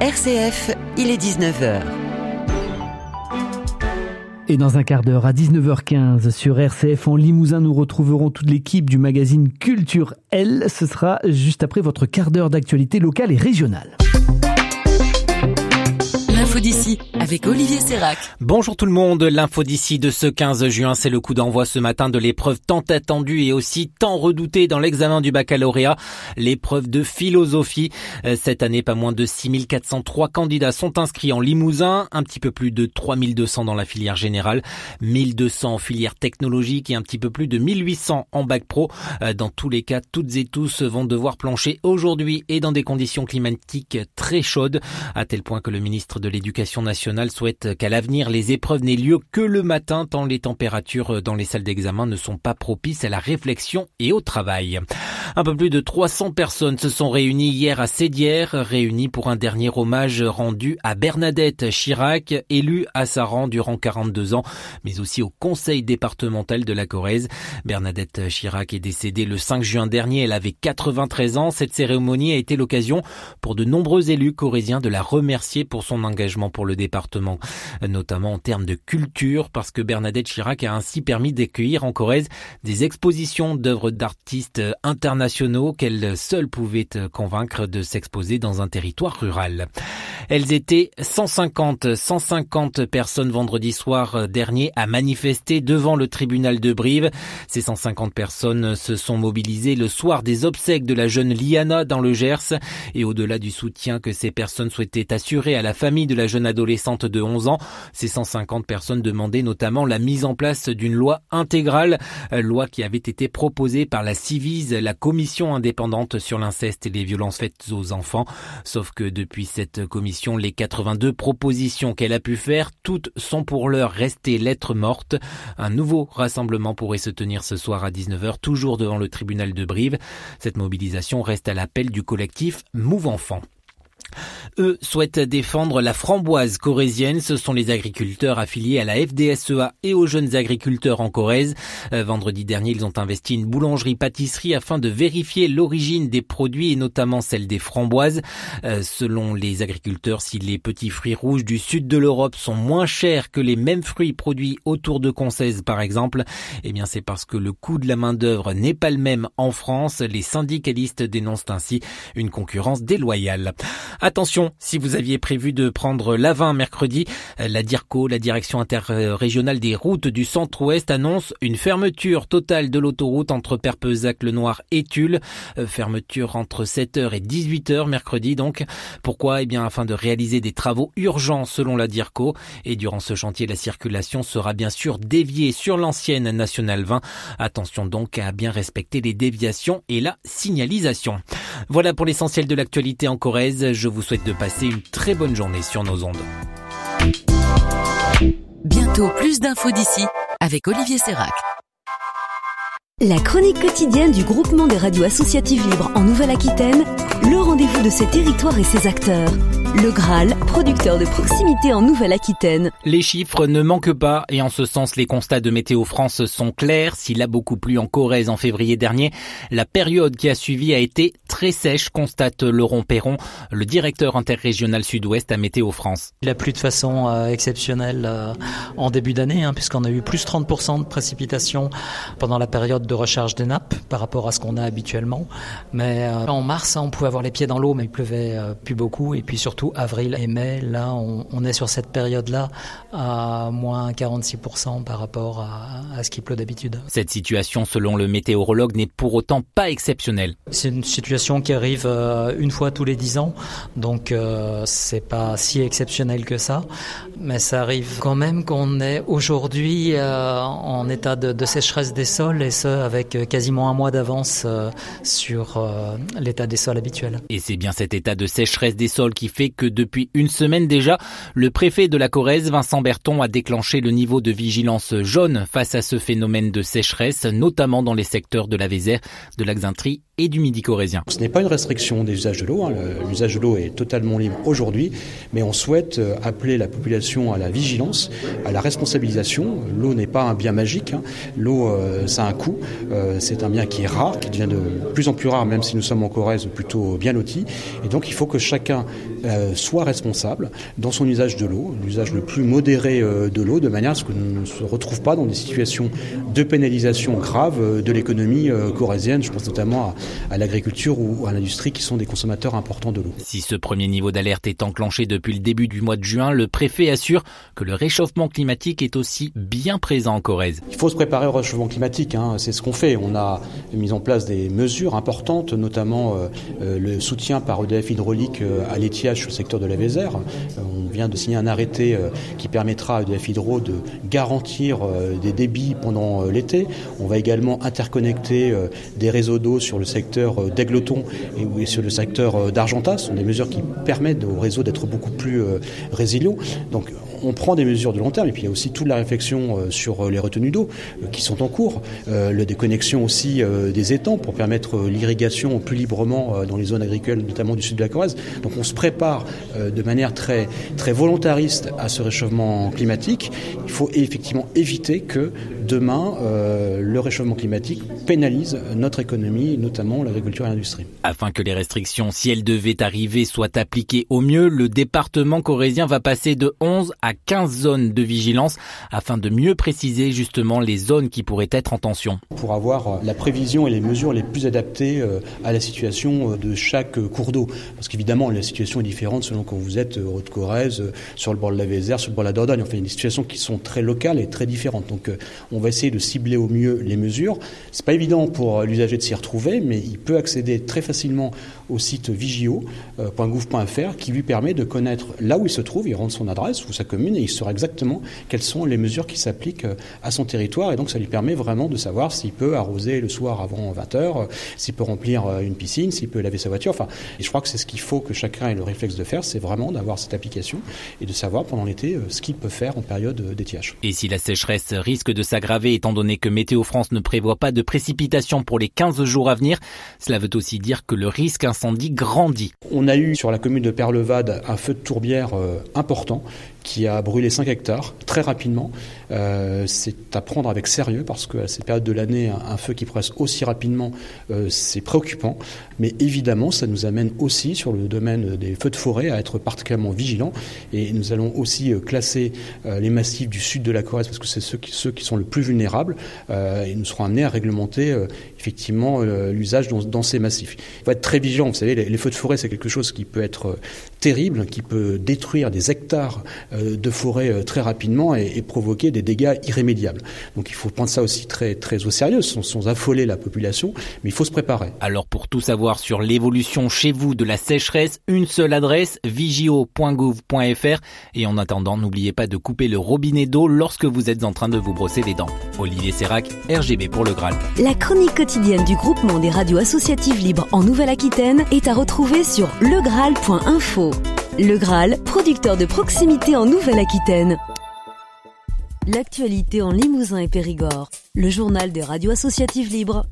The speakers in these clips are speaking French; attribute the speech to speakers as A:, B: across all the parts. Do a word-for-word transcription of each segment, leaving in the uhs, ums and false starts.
A: R C F, il est dix-neuf heures.
B: Et dans un quart d'heure, à dix-neuf heures quinze, sur R C F en Limousin, nous retrouverons toute l'équipe du magazine Culture L. Ce sera juste après votre quart d'heure d'actualité locale et régionale.
A: L'info d'ici avec Olivier Sérac.
C: Bonjour tout le monde, l'info d'ici de ce quinze juin, c'est le coup d'envoi ce matin de l'épreuve tant attendue et aussi tant redoutée dans l'examen du baccalauréat, l'épreuve de philosophie. Cette année, pas moins de six mille quatre cent trois candidats sont inscrits en Limousin, un petit peu plus de trois mille deux cents dans la filière générale, mille deux cents en filière technologique et un petit peu plus de mille huit cents en bac pro. Dans tous les cas, toutes et tous vont devoir plancher aujourd'hui et dans des conditions climatiques très chaudes, à tel point que le ministre de l'Éducation nationale souhaite qu'à l'avenir, les épreuves n'aient lieu que le matin, tant les températures dans les salles d'examen ne sont pas propices à la réflexion et au travail. Un peu plus de trois cents personnes se sont réunies hier à Sédières, réunies pour un dernier hommage rendu à Bernadette Chirac, élue à Saran durant quarante-deux ans, mais aussi au conseil départemental de la Corrèze. Bernadette Chirac est décédée le cinq juin dernier, elle avait quatre-vingt-treize ans. Cette cérémonie a été l'occasion pour de nombreux élus corréziens de la remercier pour son engagement pour le département, notamment en termes de culture, parce que Bernadette Chirac a ainsi permis d'accueillir en Corrèze des expositions d'œuvres d'artistes internationaux qu'elle seule pouvait convaincre de s'exposer dans un territoire rural. Elles étaient cent cinquante, cent cinquante personnes vendredi soir dernier à manifester devant le tribunal de Brive. Ces cent cinquante personnes se sont mobilisées le soir des obsèques de la jeune Liana dans le Gers, et au-delà du soutien que ces personnes souhaitaient assurer à la famille de la jeune adolescente de onze ans, ces cent cinquante personnes demandaient notamment la mise en place d'une loi intégrale, loi qui avait été proposée par la Civise, la commission indépendante sur l'inceste et les violences faites aux enfants. Sauf que depuis cette commission, les quatre-vingt-deux propositions qu'elle a pu faire, toutes sont pour l'heure restées lettres mortes. Un nouveau rassemblement pourrait se tenir ce soir à dix-neuf heures, toujours devant le tribunal de Brive. Cette mobilisation reste à l'appel du collectif Move Enfants. Eux souhaitent défendre la framboise corrézienne. Ce sont les agriculteurs affiliés à la F D S E A et aux jeunes agriculteurs en Corrèze. Euh, vendredi dernier, ils ont investi une boulangerie-pâtisserie afin de vérifier l'origine des produits et notamment celle des framboises. Euh, selon les agriculteurs, si les petits fruits rouges du sud de l'Europe sont moins chers que les mêmes fruits produits autour de Concèze par exemple, eh bien c'est parce que le coût de la main-d'œuvre n'est pas le même en France. Les syndicalistes dénoncent ainsi une concurrence déloyale. Attention, si vous aviez prévu de prendre l'A vingt mercredi, la DIRCO, la direction interrégionale des routes du centre-ouest, annonce une fermeture totale de l'autoroute entre Perpezac-le-Noir et Tulle. Fermeture entre sept heures et dix-huit heures mercredi donc. Pourquoi ? Eh bien afin de réaliser des travaux urgents selon la DIRCO. Et durant ce chantier, la circulation sera bien sûr déviée sur l'ancienne Nationale vingt. Attention donc à bien respecter les déviations et la signalisation. Voilà pour l'essentiel de l'actualité en Corrèze. Je vous souhaite de passer une très bonne journée sur nos ondes.
A: Bientôt plus d'infos d'ici avec Olivier Sérac.
D: La chronique quotidienne du groupement des radios associatives libres en Nouvelle-Aquitaine, le rendez-vous de ses territoires et ses acteurs. Le Graal, producteur de proximité en Nouvelle-Aquitaine.
C: Les chiffres ne manquent pas et en ce sens, les constats de Météo France sont clairs. S'il a beaucoup plu en Corrèze en février dernier, la période qui a suivi a été très sèche, constate Laurent Perron, le directeur interrégional sud-ouest à Météo France.
E: Il a plu de façon euh, exceptionnelle euh, en début d'année, hein, puisqu'on a eu plus trente pour cent de précipitations pendant la période de recharge des nappes par rapport à ce qu'on a habituellement. Mais euh, en mars, on pouvait avoir les pieds dans l'eau, mais il pleuvait euh, plus beaucoup. Et puis surtout, avril et mai, là, on, on est sur cette période-là à moins quarante-six pour cent par rapport à, à ce qui pleut d'habitude.
C: Cette situation, selon le météorologue, n'est pour autant pas exceptionnelle.
E: C'est une situation qui arrive euh, une fois tous les dix ans, donc euh, c'est pas si exceptionnel que ça, mais ça arrive quand même qu'on est aujourd'hui euh, en état de, de sécheresse des sols, et ce, avec quasiment un mois d'avance euh, sur euh, l'état des sols habituel.
C: Et c'est bien cet état de sécheresse des sols qui fait que depuis une semaine déjà, le préfet de la Corrèze, Vincent Berton, a déclenché le niveau de vigilance jaune face à ce phénomène de sécheresse, notamment dans les secteurs de la Vézère, de l'Axintrie et du Midi corrézien.
F: Ce n'est pas une restriction des usages de l'eau, hein. L'usage de l'eau est totalement libre aujourd'hui, mais on souhaite appeler la population à la vigilance, à la responsabilisation. L'eau n'est pas un bien magique, hein. L'eau, euh, ça a un coût, euh, c'est un bien qui est rare, qui devient de plus en plus rare, même si nous sommes en Corrèze plutôt bien lotis, et donc il faut que chacun euh, soit responsable dans son usage de l'eau, l'usage le plus modéré euh, de l'eau, de manière à ce que nous ne se retrouve pas dans des situations de pénalisation grave euh, de l'économie euh, corrézienne. Je pense notamment à, à l'agriculture ou à l'industrie qui sont des consommateurs importants de l'eau.
C: Si ce premier niveau d'alerte est enclenché depuis le début du mois de juin, le préfet assure que le réchauffement climatique est aussi bien présent en Corrèze.
F: Il faut se préparer au réchauffement climatique, hein. C'est ce qu'on fait. On a mis en place des mesures importantes, notamment euh, le soutien par E D F Hydraulique euh, à l'étiage sur le secteur de la Vézère. Euh, on vient de signer un arrêté euh, qui permettra à E D F Hydro de garantir euh, des débits pendant euh, l'été. On va également interconnecter euh, des réseaux d'eau sur le secteur euh, d'Aigleton et, et sur le secteur euh, d'Argentas. Ce sont des mesures qui permettent au réseau d'être beaucoup plus euh, résilient. Donc on prend des mesures de long terme, et puis il y a aussi toute la réflexion euh, sur les retenues d'eau euh, qui sont en cours, euh, la déconnexion aussi euh, des étangs pour permettre euh, l'irrigation plus librement euh, dans les zones agricoles, notamment du sud de la Corrèze. Donc on se prépare euh, de manière très, très volontariste à ce réchauffement climatique. Il faut effectivement éviter que demain, euh, le réchauffement climatique pénalise notre économie, notamment l'agriculture et l'industrie.
C: Afin que les restrictions, si elles devaient arriver, soient appliquées au mieux, le département corrézien va passer de onze à quinze zones de vigilance afin de mieux préciser justement les zones qui pourraient être en tension.
F: Pour avoir la prévision et les mesures les plus adaptées à la situation de chaque cours d'eau. Parce qu'évidemment, la situation est différente selon que vous êtes en Haute-Corrèze, sur le bord de la Vézère, sur le bord de la Dordogne. Enfin, il y a des situations qui sont très locales et très différentes. Donc, on va essayer de cibler au mieux les mesures. C'est pas évident pour l'usager de s'y retrouver, mais il peut accéder très facilement au site vigio point gouv point f r qui lui permet de connaître là où il se trouve. Il rentre son adresse ou sa commune et il saura exactement quelles sont les mesures qui s'appliquent à son territoire. Et donc, ça lui permet vraiment de savoir s'il peut arroser le soir avant vingt heures, s'il peut remplir une piscine, s'il peut laver sa voiture. Enfin, et je crois que c'est ce qu'il faut que chacun ait le réflexe de faire, c'est vraiment d'avoir cette application et de savoir pendant l'été ce qu'il peut faire en période d'étiage.
C: Et si la sécheresse risque de s'aggraver étant donné que Météo France ne prévoit pas de précipitations pour les quinze jours à venir, cela veut aussi dire que le risque incendie grandit.
F: On a eu sur la commune de Perlevade un feu de tourbière euh, important qui a brûlé cinq hectares très rapidement. Euh, c'est à prendre avec sérieux parce qu'à ces périodes de l'année, un, un feu qui progresse aussi rapidement, euh, c'est préoccupant. Mais évidemment, ça nous amène aussi sur le domaine des feux de forêt à être particulièrement vigilants. Et nous allons aussi euh, classer euh, les massifs du sud de la Corrèze parce que c'est ceux qui, ceux qui sont le plus vulnérables. Euh, et nous serons amenés à réglementer euh, effectivement euh, l'usage dans, dans ces massifs. Il faut être très vigilant. Vous savez, les, les feux de forêt, c'est quelque chose qui peut être euh, terrible, qui peut détruire des hectares de forêt très rapidement et, et provoquer des dégâts irrémédiables. Donc il faut prendre ça aussi très, très au sérieux, sans, sans affoler la population, mais il faut se préparer.
C: Alors pour tout savoir sur l'évolution chez vous de la sécheresse, une seule adresse, vigio point gouv point f r, et en attendant, n'oubliez pas de couper le robinet d'eau lorsque vous êtes en train de vous brosser les dents. Olivier Sérac, R G B pour Le Graal.
D: La chronique quotidienne du groupement des radios associatives libres en Nouvelle-Aquitaine est à retrouver sur le graal point info. Le Graal, producteur de proximité en Nouvelle-Aquitaine. L'actualité en Limousin et Périgord. Le journal des radios associatives libres.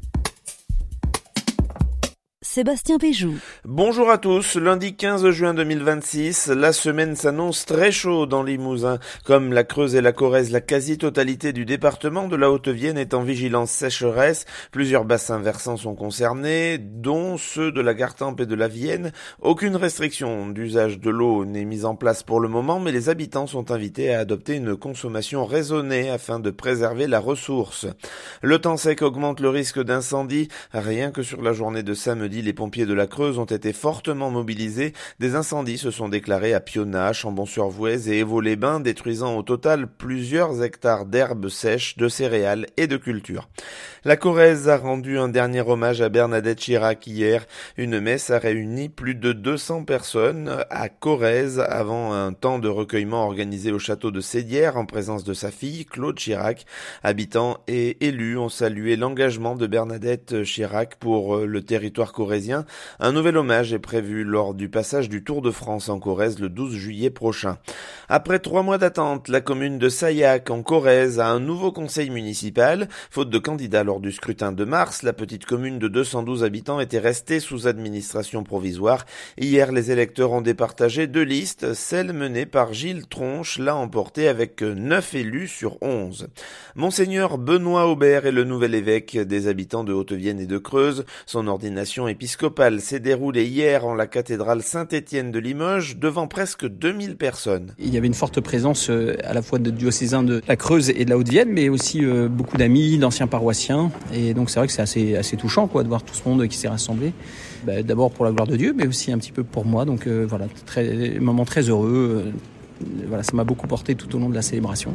D: Sébastien Péjou.
G: Bonjour à tous. Lundi quinze juin deux mille vingt-six, la semaine s'annonce très chaud dans Limousin. Comme la Creuse et la Corrèze, la quasi-totalité du département de la Haute-Vienne est en vigilance sécheresse. Plusieurs bassins versants sont concernés, dont ceux de la Gartempe et de la Vienne. Aucune restriction d'usage de l'eau n'est mise en place pour le moment, mais les habitants sont invités à adopter une consommation raisonnée afin de préserver la ressource. Le temps sec augmente le risque d'incendie. Rien que sur la journée de samedi, les pompiers de la Creuse ont été fortement mobilisés. Des incendies se sont déclarés à Pionnat, Chambon-sur-Voueize et Évaux-les-Bains, détruisant au total plusieurs hectares d'herbes sèches, de céréales et de cultures. La Corrèze a rendu un dernier hommage à Bernadette Chirac hier. Une messe a réuni plus de deux cents personnes à Corrèze avant un temps de recueillement organisé au château de Sédières en présence de sa fille, Claude Chirac. Habitants et élus ont salué l'engagement de Bernadette Chirac pour le territoire corrézien corréziens. Un nouvel hommage est prévu lors du passage du Tour de France en Corrèze le douze juillet prochain. Après trois mois d'attente, la commune de Sayac en Corrèze a un nouveau conseil municipal. Faute de candidats lors du scrutin de mars, la petite commune de deux cent douze habitants était restée sous administration provisoire. Hier, les électeurs ont départagé deux listes. Celle menée par Gilles Tronche l'a emportée avec neuf élus sur onze. Monseigneur Benoît Aubert est le nouvel évêque des habitants de Haute-Vienne et de Creuse. Son ordination épiscopale s'est déroulée hier en la cathédrale Saint-Étienne de Limoges devant presque deux mille personnes.
H: Il y avait une forte présence à la fois de diocésains de la Creuse et de la Haute-Vienne, mais aussi beaucoup d'amis, d'anciens paroissiens. Et donc c'est vrai que c'est assez, assez touchant quoi, de voir tout ce monde qui s'est rassemblé. Bah, d'abord pour la gloire de Dieu, mais aussi un petit peu pour moi. Donc euh, voilà, très, un moment très heureux. Euh, voilà, ça m'a beaucoup porté tout au long de la célébration.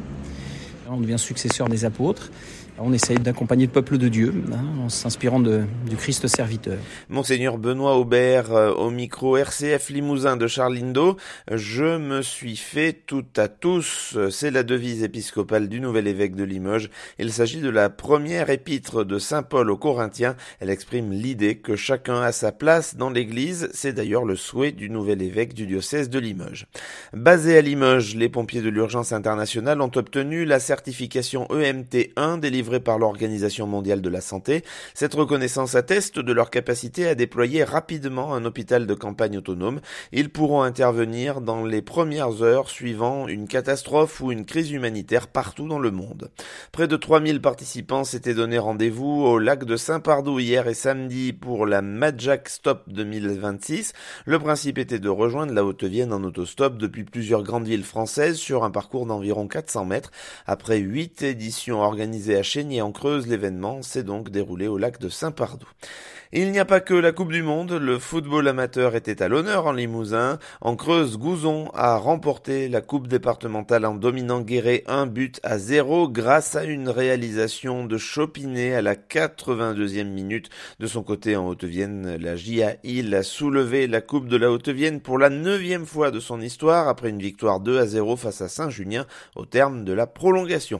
H: On devient successeur des apôtres. On essaye d'accompagner le peuple de Dieu hein, en s'inspirant de, du Christ serviteur.
G: Monseigneur Benoît Aubert euh, au micro R C F Limousin de Charles Lindo. Je me suis fait tout à tous. C'est la devise épiscopale du nouvel évêque de Limoges. Il s'agit de la première épître de Saint Paul aux Corinthiens. Elle exprime l'idée que chacun a sa place dans l'église. C'est d'ailleurs le souhait du nouvel évêque du diocèse de Limoges. Basé à Limoges, les pompiers de l'urgence internationale ont obtenu la certification E M T un délivrée par l'Organisation mondiale de la santé. Cette reconnaissance atteste de leur capacité à déployer rapidement un hôpital de campagne autonome. Ils pourront intervenir dans les premières heures suivant une catastrophe ou une crise humanitaire partout dans le monde. Près de trois mille participants s'étaient donné rendez-vous au lac de Saint-Pardoux hier et samedi pour la Madjack Stop deux mille vingt-six. Le principe était de rejoindre la Haute-Vienne en autostop depuis plusieurs grandes villes françaises sur un parcours d'environ quatre cents mètres. Après huit éditions organisées à Chénier en Creuse, l'événement s'est donc déroulé au lac de Saint-Pardoux. Il n'y a pas que la Coupe du Monde, le football amateur était à l'honneur en Limousin. En Creuse, Gouzon a remporté la Coupe départementale en dominant Guéret un but à zéro grâce à une réalisation de Chopinet à la quatre-vingt-deuxième minute. De son côté, en Haute-Vienne, la J A I a soulevé la Coupe de la Haute-Vienne pour la neuvième fois de son histoire après une victoire deux à zéro face à Saint-Junien au terme de la prolongation.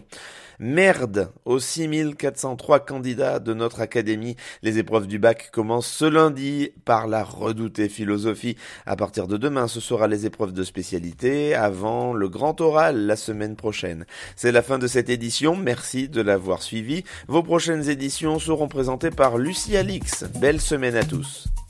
G: Merde aux six mille quatre cent trois candidats de notre académie. Les épreuves du bac commencent ce lundi par la redoutée philosophie. À partir de demain, ce sera les épreuves de spécialité avant le grand oral la semaine prochaine. C'est la fin de cette édition. Merci de l'avoir suivi. Vos prochaines éditions seront présentées par Lucie Alix. Belle semaine à tous.